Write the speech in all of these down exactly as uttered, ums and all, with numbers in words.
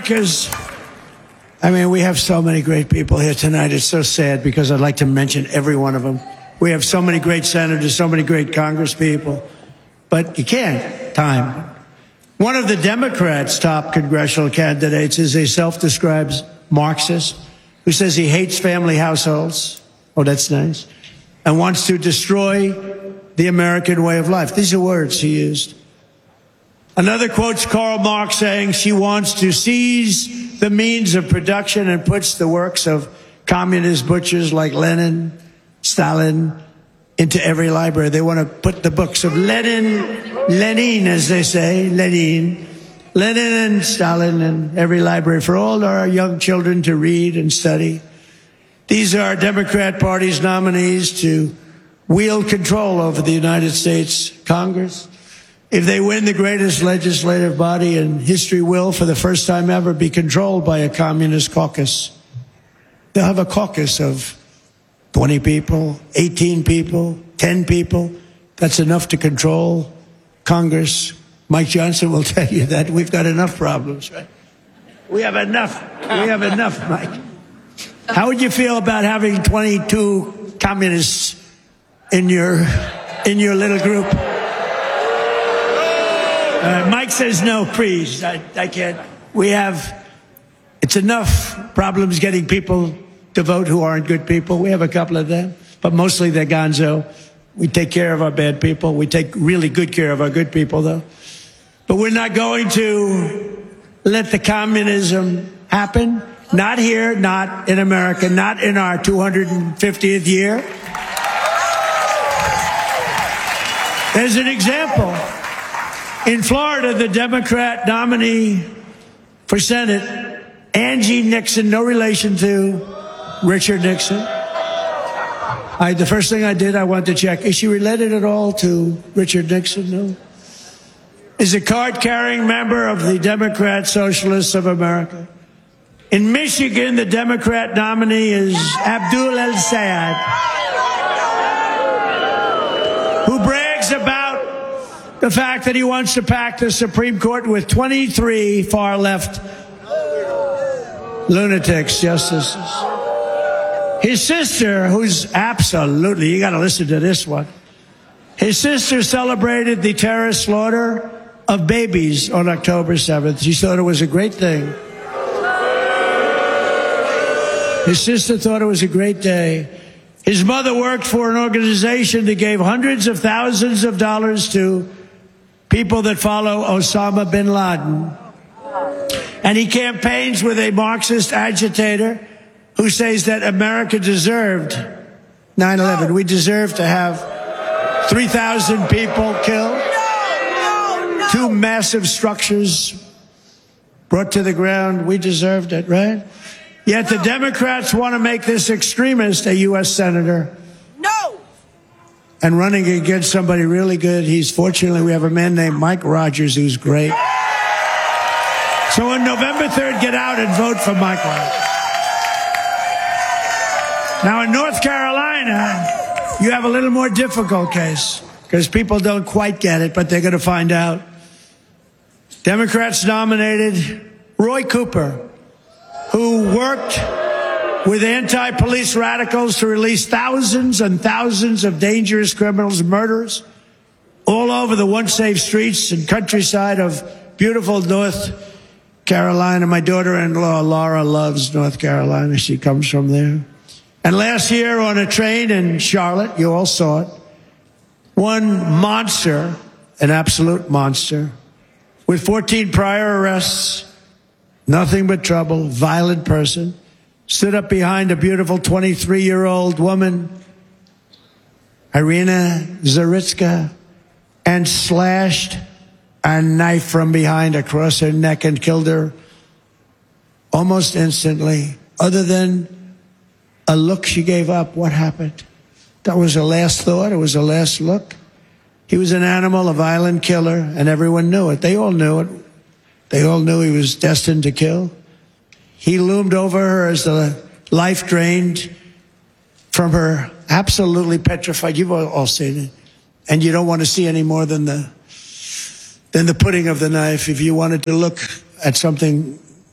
America's, I mean, we have so many great people here tonight. It's so sad because I'd like to mention every one of them. We have so many great senators, so many great congresspeople, but you can't. Time. One of the Democrats' top congressional candidates is a self-described Marxist who says he hates family households. Oh, that's nice. And wants to destroy the American way of life. These are words he used. Another quotes Karl Marx saying she wants to seize the means of production and puts the works of communist butchers like Lenin, Stalin, into every library. They want to put the books of Lenin, Lenin, as they say, Lenin, Lenin and Stalin in every library for all our young children to read and study. These are Democrat Party's nominees to wield control over the United States Congress. If they win, the greatest legislative body in history will, for the first time ever, be controlled by a communist caucus. They'll have a caucus of twenty people, eighteen people, ten people. That's enough to control Congress. Mike Johnson will tell you that. We've got enough problems, right? We have enough. We have enough, Mike. How would you feel about having twenty-two communists in your in your little group? Uh, Mike says no, please. I, I can't. We have, it's enough problems getting people to vote who aren't good people. We have a couple of them, but mostly they're gonzo. We take care of our bad people. We take really good care of our good people, though. But we're not going to let the communism happen. Not here, not in America, not in our two hundred fiftieth year. As an example, in Florida, the Democrat nominee for Senate, Angie Nixon, no relation to Richard Nixon. I, the first thing I did, I wanted to check, is she related at all to Richard Nixon? No. Is a card-carrying member of the Democrat Socialists of America. In Michigan, the Democrat nominee is Abdul El-Sayed, who brags about the fact that he wants to pack the Supreme Court with twenty-three far-left lunatics, justices. His sister, who's absolutely, you got to listen to this one. His sister celebrated the terrorist slaughter of babies on October seventh. She thought it was a great thing. His sister thought it was a great day. His mother worked for an organization that gave hundreds of thousands of dollars to people that follow Osama bin Laden. And he campaigns with a Marxist agitator who says that America deserved nine eleven. We deserve to have three thousand people killed, two massive structures brought to the ground. We deserved it, right? Yet the Democrats want to make this extremist a U S senator. No! And running against somebody really good. He's fortunately, we have a man named Mike Rogers who's great. So on November third, get out and vote for Mike Rogers. Now in North Carolina, you have a little more difficult case because people don't quite get it, but they're going to find out. Democrats nominated Roy Cooper, who worked with anti-police radicals to release thousands and thousands of dangerous criminals, murderers, all over the once safe streets and countryside of beautiful North Carolina. My daughter-in-law, Laura, loves North Carolina. She comes from there. And last year on a train in Charlotte, you all saw it, one monster, an absolute monster, with fourteen prior arrests, nothing but trouble, violent person, stood up behind a beautiful twenty-three-year-old woman, Irina Zaritska, and slashed a knife from behind across her neck and killed her almost instantly. Other than a look she gave up, what happened? That was her last thought. It was her last look. He was an animal, a violent killer, and everyone knew it. They all knew it. They all knew he was destined to kill. He loomed over her as the life drained from her, absolutely petrified. You've all seen it. And you don't want to see any more than the, than the putting of the knife. If you wanted to look at something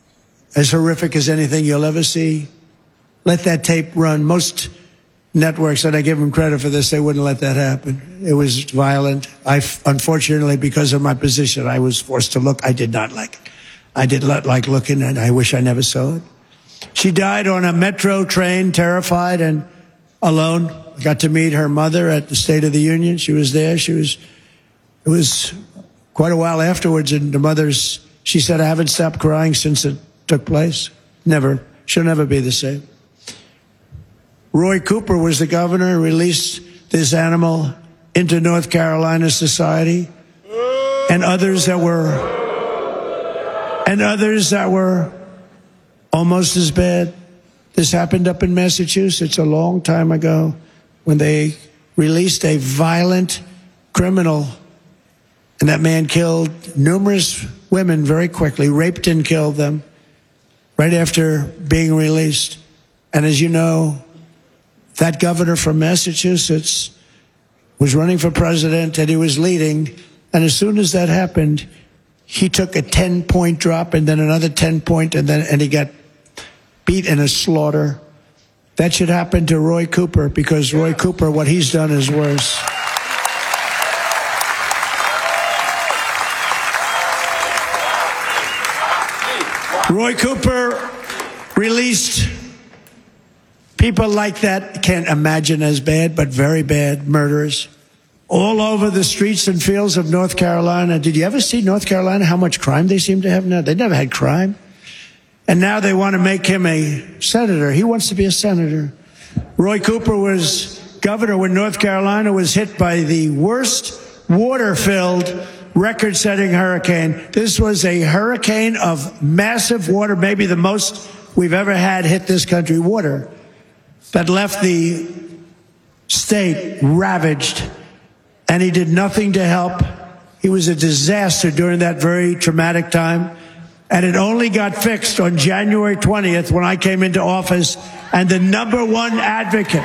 as horrific as anything you'll ever see. Let that tape run. Most networks, and I give them credit for this, they wouldn't let that happen. It was violent. I, unfortunately, because of my position, I was forced to look. I did not like it. I did not like looking, and I wish I never saw it. She died on a metro train, terrified and alone. I got to meet her mother at the State of the Union. She was there. She was, it was quite a while afterwards, and the mother's, she said, I haven't stopped crying since it took place. Never. She'll never be the same. Roy Cooper was the governor who released this animal into North Carolina society, and others that were, and others that were almost as bad. This happened up in Massachusetts a long time ago when they released a violent criminal, and that man killed numerous women very quickly, raped and killed them right after being released. And as you know, that governor from Massachusetts was running for president, and he was leading. And as soon as that happened, he took a ten-point drop and then another ten-point, and then and he got beat in a slaughter. That should happen to Roy Cooper, because Roy Cooper, what he's done is worse. Roy Cooper released people like that, can't imagine as bad, but very bad murderers all over the streets and fields of North Carolina. Did you ever see North Carolina, how much crime they seem to have now? They never had crime. And now they want to make him a senator. He wants to be a senator. Roy Cooper was governor when North Carolina was hit by the worst water-filled, record-setting hurricane. This was a hurricane of massive water, maybe the most we've ever had hit this country, water, that left the state ravaged. And he did nothing to help. He was a disaster during that very traumatic time. And it only got fixed on January twentieth when I came into office. And the number one advocate,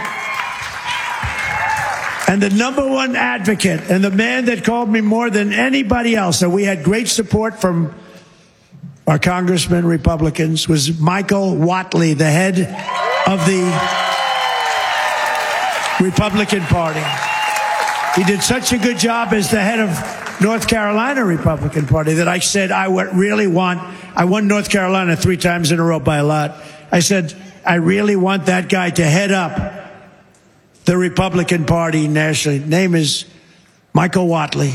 and the number one advocate, and the man that called me more than anybody else, and we had great support from our congressmen, Republicans, was Michael Whatley, the head of the Republican Party. He did such a good job as the head of North Carolina Republican Party that I said I would really want, I won North Carolina three times in a row by a lot. I said, I really want that guy to head up the Republican Party nationally. Name is Michael Whatley.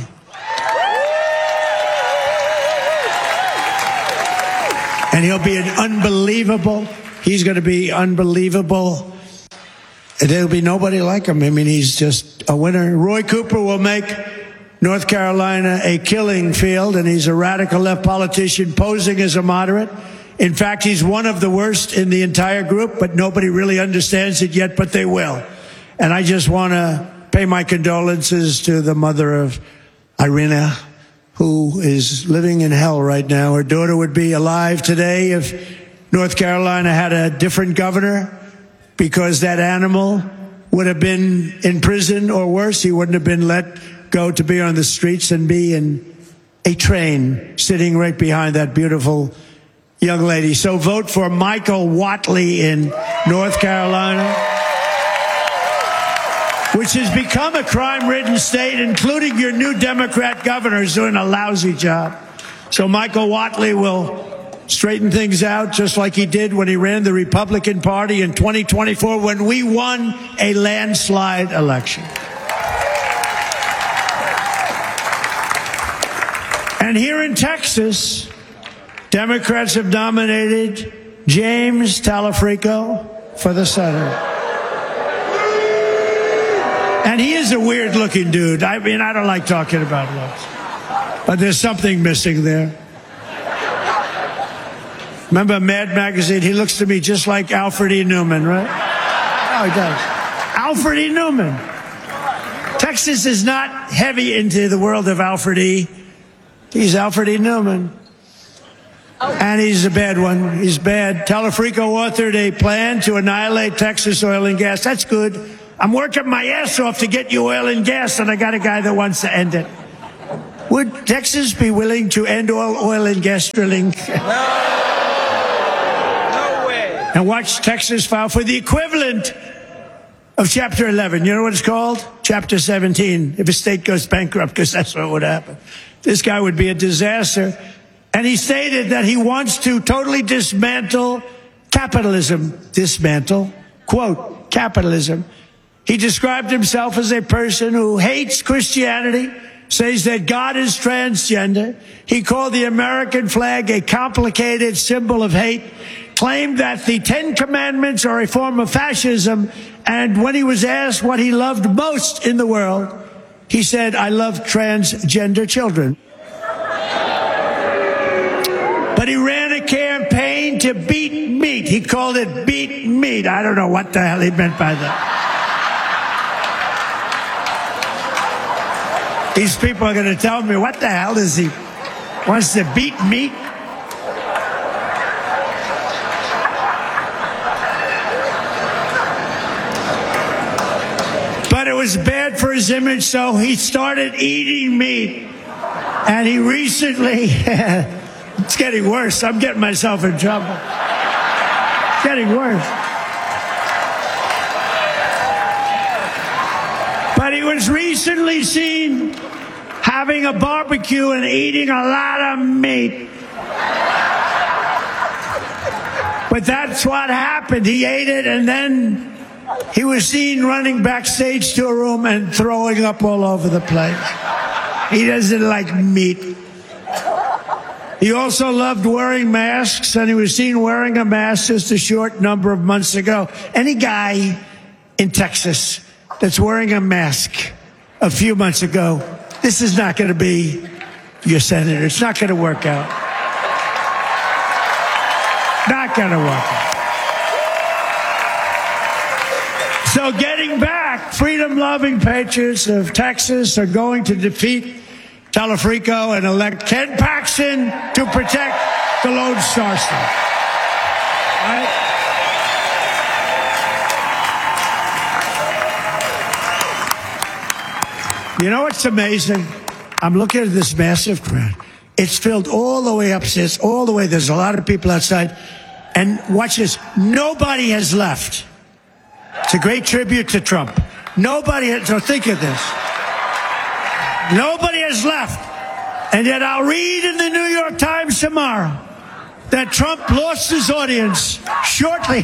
And he'll be an unbelievable, he's going to be unbelievable. There'll be nobody like him. I mean, he's just a winner. Roy Cooper will make North Carolina a killing field, and he's a radical left politician posing as a moderate. In fact, he's one of the worst in the entire group, but nobody really understands it yet, but they will. And I just want to pay my condolences to the mother of Irina, who is living in hell right now. Her daughter would be alive today if North Carolina had a different governor, because that animal would have been in prison or worse. He wouldn't have been let go to be on the streets and be in a train sitting right behind that beautiful young lady. So vote for Michael Whatley in North Carolina, which has become a crime-ridden state, including your new Democrat governor is doing a lousy job. So Michael Whatley will straighten things out just like he did when he ran the Republican Party in twenty twenty-four when we won a landslide election. And here in Texas, Democrats have nominated James Talafrico for the Senate. And he is a weird-looking dude. I mean, I don't like talking about looks, but there's something missing there. Remember Mad Magazine? He looks to me just like Alfred E. Newman, right? Oh, he does. Alfred E. Newman. Texas is not heavy into the world of Alfred E. He's Alfred E. Newman. And he's a bad one. He's bad. Talafrico authored a plan to annihilate Texas oil and gas. That's good. I'm working my ass off to get you oil and gas, and I got a guy that wants to end it. Would Texas be willing to end all oil and gas drilling? And watch Texas file for the equivalent of Chapter eleven. You know what it's called? Chapter seventeen, if a state goes bankrupt, because that's what would happen. This guy would be a disaster. And he stated that he wants to totally dismantle capitalism. Dismantle, quote, capitalism. He described himself as a person who hates Christianity, says that God is transgender. He called the American flag a complicated symbol of hate, claimed that the Ten Commandments are a form of fascism, and when he was asked what he loved most in the world, he said, I love transgender children. But he ran a campaign to beat meat. He called it beat meat. I don't know what the hell he meant by that. These people are going to tell me, what the hell does he wants to beat meat? But it was bad for his image, so he started eating meat. And he recently, it's getting worse. I'm getting myself in trouble. It's getting worse. But he was recently seen having a barbecue and eating a lot of meat. But that's what happened. He ate it, and then he was seen running backstage to a room and throwing up all over the place. He doesn't like meat. He also loved wearing masks, and he was seen wearing a mask just a short number of months ago. Any guy in Texas that's wearing a mask a few months ago, this is not going to be your senator. It's not going to work out. Not going to work out. So getting back, freedom-loving patriots of Texas are going to defeat Telefrico and elect Ken Paxton to protect the Lone Star State. Right? You know what's amazing? I'm looking at this massive crowd. It's filled all the way upstairs, all the way. There's a lot of people outside. And watch this. Nobody has left. It's a great tribute to Trump. Nobody has, so think of this. Nobody has left. And yet I'll read in the New York Times tomorrow that Trump lost his audience shortly.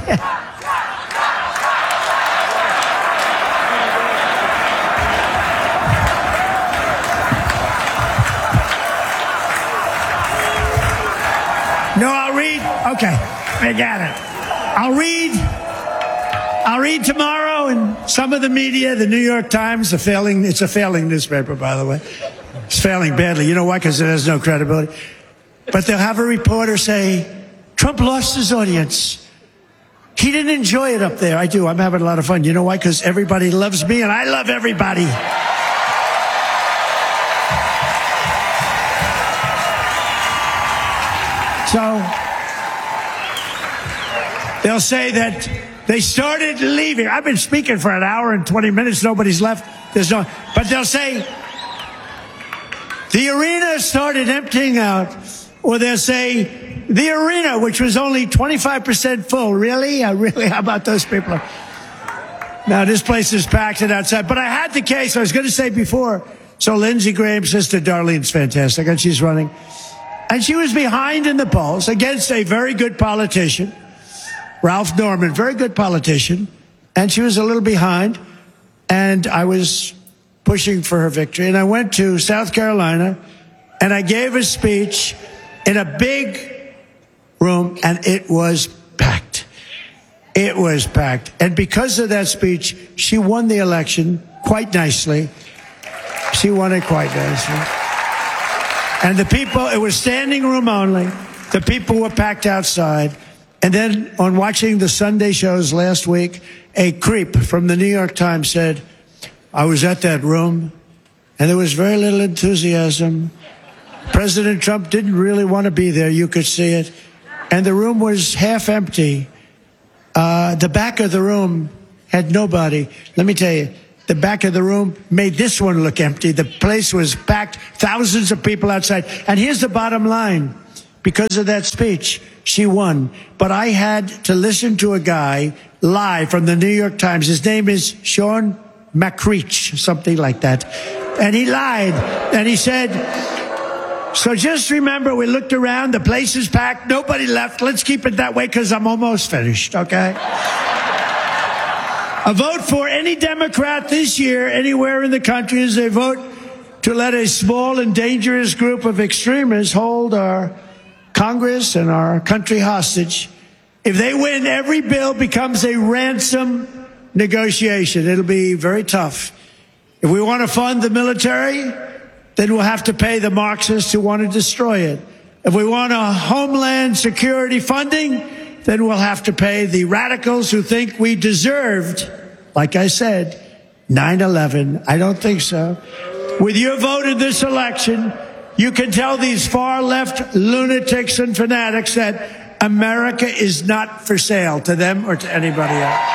No, I'll read. Okay, I got it. I'll read. I'll read tomorrow in some of the media, the New York Times, a failing, it's a failing newspaper, by the way. It's failing badly. You know why? Because it has no credibility. But they'll have a reporter say, Trump lost his audience. He didn't enjoy it up there. I do. I'm having a lot of fun. You know why? Because everybody loves me, and I love everybody. So they'll say that they started leaving. I've been speaking for an hour and twenty minutes. Nobody's left. There's no, but they'll say the arena started emptying out, or they'll say the arena, which was only twenty-five percent full. Really? Uh, really? How about those people? Now, this place is packed and outside. But I had the case I was going to say before. So Lindsey Graham's sister, Darlene's fantastic, and she's running. And she was behind in the polls against a very good politician, Ralph Norman, very good politician. And she was a little behind. And I was pushing for her victory. And I went to South Carolina, and I gave a speech in a big room, and it was packed. It was packed. And because of that speech, she won the election quite nicely. She won it quite nicely. And the people, it was standing room only. The people were packed outside. And then on watching the Sunday shows last week, a creep from the New York Times said, I was at that room, and there was very little enthusiasm. President Trump didn't really want to be there. You could see it. And the room was half empty. Uh, the back of the room had nobody. Let me tell you, the back of the room made this one look empty. The place was packed, thousands of people outside. And here's the bottom line. because of that speech, she won. But I had to listen to a guy live from the New York Times. His name is Sean McCreech, something like that. And he lied. And he said, so just remember, we looked around, the place is packed, nobody left. Let's keep it that way because I'm almost finished, okay? A vote for any Democrat this year anywhere in the country is a vote to let a small and dangerous group of extremists hold our Congress and our country hostage. If they win, every bill becomes a ransom negotiation. It'll be very tough. If we want to fund the military, then we'll have to pay the Marxists who want to destroy it. If we want a homeland security funding, then we'll have to pay the radicals who think we deserved, like I said, nine eleven. I don't think so. With your vote in this election, you can tell these far-left lunatics and fanatics that America is not for sale to them or to anybody else.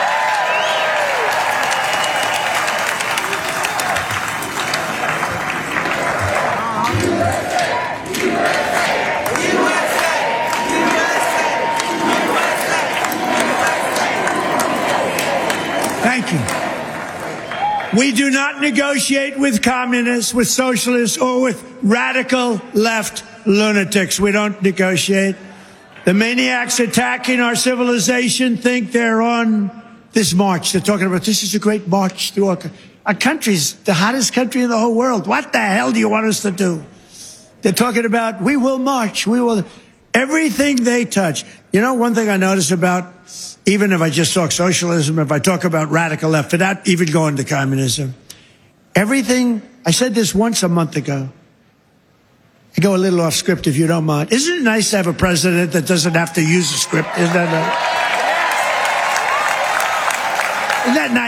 Thank you. We do not negotiate with communists, with socialists, or with radical left lunatics. We don't negotiate. The maniacs attacking our civilization think they're on this march. They're talking about this is a great march through our, our country's the hottest country in the whole world. What the hell do you want us to do? They're talking about we will march. We will. Everything they touch. You know, one thing I notice about, even if I just talk socialism, if I talk about radical left, without even going to communism, everything, I said this once a month ago. I go a little off script if you don't mind. Isn't it nice to have a president that doesn't have to use a script? Isn't that nice? Isn't that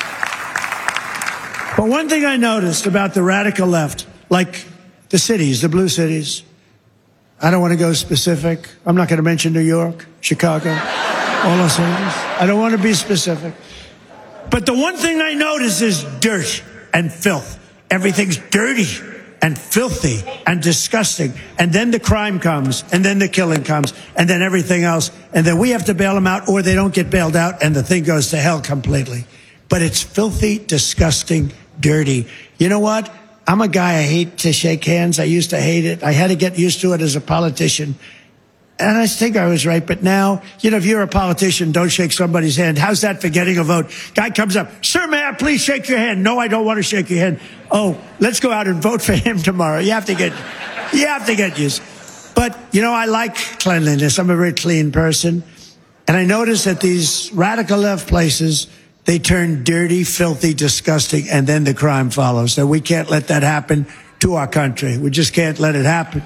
nice? But one thing I noticed about the radical left, like the cities, the blue cities, I don't want to go specific. I'm not going to mention New York, Chicago, or Los Angeles. I don't want to be specific. But the one thing I notice is dirt and filth. Everything's dirty and filthy and disgusting. And then the crime comes, and then the killing comes, and then everything else. And then we have to bail them out, or they don't get bailed out, and the thing goes to hell completely. But it's filthy, disgusting, dirty. You know what? I'm a guy, I hate to shake hands. I used to hate it. I had to get used to it as a politician. And I think I was right. But now, you know, if you're a politician, don't shake somebody's hand. How's that for getting a vote? Guy comes up, sir, may I please shake your hand? No, I don't want to shake your hand. Oh, let's go out and vote for him tomorrow. You have to get, you have to get used. But, you know, I like cleanliness. I'm a very clean person. And I notice that these radical left places, they turn dirty, filthy, disgusting, and then the crime follows. So we can't let that happen to our country. We just can't let it happen.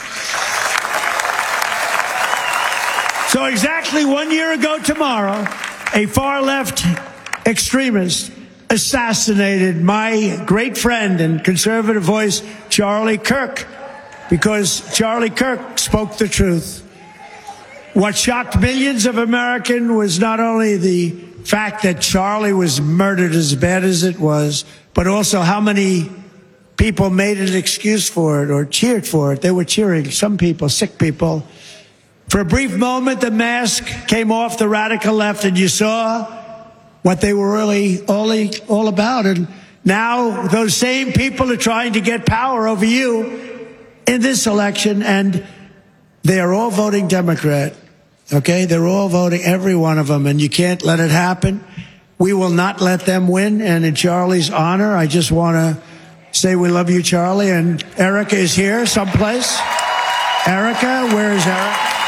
So exactly one year ago tomorrow, a far-left extremist assassinated my great friend and conservative voice, Charlie Kirk, because Charlie Kirk spoke the truth. What shocked millions of Americans was not only the fact that Charlie was murdered as bad as it was, but also how many people made an excuse for it or cheered for it. They were cheering, some people, sick people. For a brief moment, the mask came off the radical left, and you saw what they were really all, all about. And now those same people are trying to get power over you in this election, and they are all voting Democrat. Okay, they're all voting, every one of them, and you can't let it happen. We will not let them win, and in Charlie's honor, I just want to say we love you, Charlie, and Erica is here someplace. Erica, where is Erica?